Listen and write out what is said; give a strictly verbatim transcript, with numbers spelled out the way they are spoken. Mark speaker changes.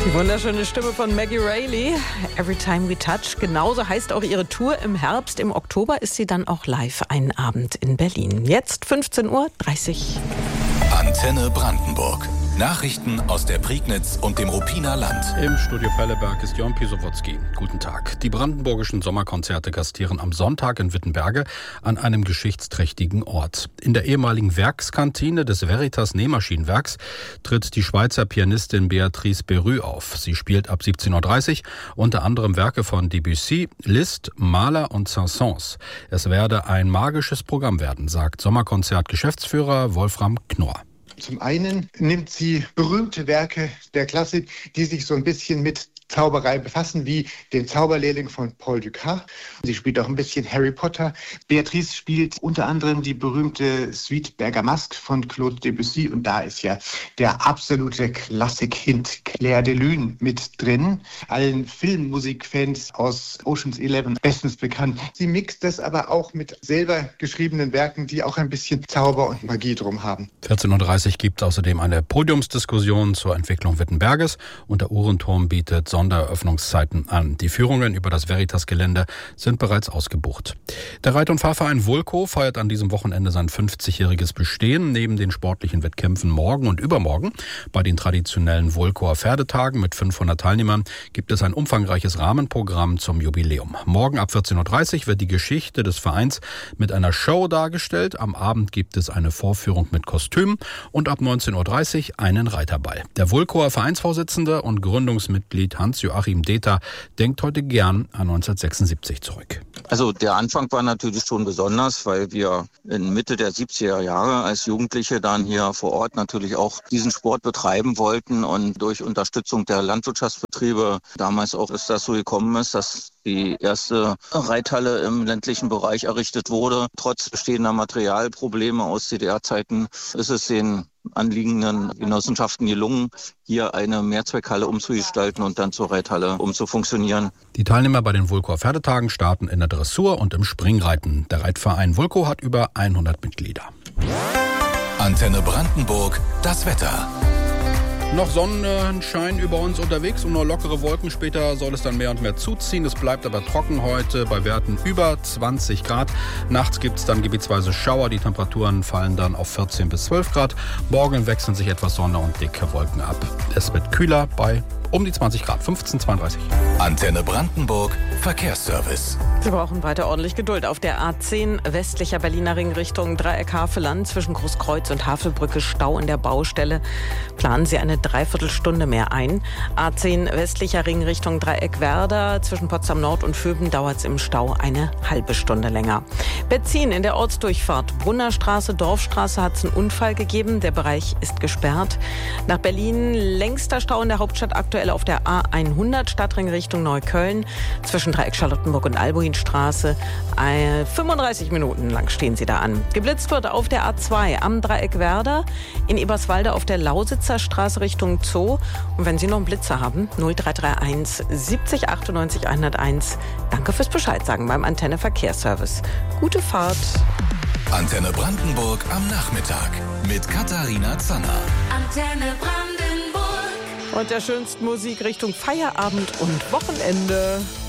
Speaker 1: Die wunderschöne Stimme von Maggie Reilly, Every Time We Touch. Genauso heißt auch ihre Tour im Herbst. Im Oktober ist sie dann auch live einen Abend in Berlin. Jetzt fünfzehn Uhr dreißig.
Speaker 2: Antenne Brandenburg. Nachrichten aus der Prignitz und dem Ruppiner Land.
Speaker 3: Im Studio Pelleberg ist Jörn Pisowotzki. Guten Tag. Die brandenburgischen Sommerkonzerte gastieren am Sonntag in Wittenberge an einem geschichtsträchtigen Ort. In der ehemaligen Werkskantine des Veritas Nähmaschinenwerks tritt die Schweizer Pianistin Béatrice Berru auf. Sie spielt ab siebzehn Uhr dreißig unter anderem Werke von Debussy, Liszt, Mahler und Saint-Saëns. Es werde ein magisches Programm werden, sagt Sommerkonzert-Geschäftsführer Wolfram Knorr.
Speaker 4: Zum einen nimmt sie berühmte Werke der Klassik, die sich so ein bisschen mit Zauberei befassen, wie den Zauberlehrling von Paul Dukas. Sie spielt auch ein bisschen Harry Potter. Béatrice spielt unter anderem die berühmte Suite Bergamasque von Claude Debussy und da ist ja der absolute Klassik-Hint Clair de Lune mit drin. Allen Filmmusikfans aus Ocean's Eleven bestens bekannt. Sie mixt das aber auch mit selber geschriebenen Werken, die auch ein bisschen Zauber und Magie drum haben.
Speaker 3: vierzehn Uhr dreißig gibt es außerdem eine Podiumsdiskussion zur Entwicklung Wittenberges und der Uhrenturm bietet Sondereröffnungszeiten an. Die Führungen über das Veritas-Gelände sind bereits ausgebucht. Der Reit- und Fahrverein Vulko feiert an diesem Wochenende sein fünfzigjähriges Bestehen. Neben den sportlichen Wettkämpfen morgen und übermorgen bei den traditionellen Vulkoer Pferdetagen mit fünfhundert Teilnehmern gibt es ein umfangreiches Rahmenprogramm zum Jubiläum. Morgen ab vierzehn Uhr dreißig wird die Geschichte des Vereins mit einer Show dargestellt. Am Abend gibt es eine Vorführung mit Kostüm und ab neunzehn Uhr dreißig einen Reiterball. Der Vulkoer Vereinsvorsitzende und Gründungsmitglied Hans-Joachim Deter denkt heute gern an neunzehnhundertsechsundsiebzig zurück.
Speaker 5: Also der Anfang war natürlich schon besonders, weil wir in Mitte der siebziger Jahre als Jugendliche dann hier vor Ort natürlich auch diesen Sport betreiben wollten und durch Unterstützung der Landwirtschaftsbetriebe damals auch ist das so gekommen ist, dass die erste Reithalle im ländlichen Bereich errichtet wurde. Trotz bestehender Materialprobleme aus C D R-Zeiten ist es den anliegenden Genossenschaften gelungen, hier eine Mehrzweckhalle umzugestalten und dann zur Reithalle umzufunktionieren.
Speaker 3: Die Teilnehmer bei den Vulkoer Pferdetagen starten in der Dressur und im Springreiten. Der Reitverein Vulko hat über hundert Mitglieder.
Speaker 2: Antenne Brandenburg, das Wetter.
Speaker 3: Noch Sonnenschein über uns unterwegs und nur lockere Wolken. Später soll es dann mehr und mehr zuziehen. Es bleibt aber trocken heute bei Werten über zwanzig Grad. Nachts gibt es dann gebietsweise Schauer. Die Temperaturen fallen dann auf vierzehn bis zwölf Grad. Morgen wechseln sich etwas Sonne und dicke Wolken ab. Es wird kühler bei um die zwanzig Grad, fünfzehn Uhr zweiunddreißig.
Speaker 2: Antenne Brandenburg, Verkehrsservice.
Speaker 1: Sie brauchen weiter ordentlich Geduld. Auf der A zehn westlicher Berliner Ring Richtung Dreieck Havelland zwischen Großkreuz und Havelbrücke Stau in der Baustelle. Planen Sie eine Dreiviertelstunde mehr ein. A zehn westlicher Ring Richtung Dreieck Werder zwischen Potsdam Nord und Vöben dauert es im Stau eine halbe Stunde länger. Benzin in der Ortsdurchfahrt Brunnerstraße, Dorfstraße hat es einen Unfall gegeben. Der Bereich ist gesperrt. Nach Berlin längster Stau in der Hauptstadt aktuell auf der A hundert Stadtring Richtung Neukölln zwischen Dreieck Charlottenburg und Albuinstraße. fünfunddreißig Minuten lang stehen Sie da an. Geblitzt wird auf der A zwei am Dreieck Werder, in Eberswalde auf der Lausitzer Straße Richtung Zoo. Und wenn Sie noch einen Blitzer haben, null drei drei eins siebzig achtundneunzig hunderteins. Danke fürs Bescheid sagen beim Antenne Verkehrsservice. Gute Fahrt.
Speaker 2: Antenne Brandenburg am Nachmittag mit Katharina Zanner.
Speaker 6: Antenne Brandenburg.
Speaker 1: Und der schönsten Musik Richtung Feierabend und Wochenende.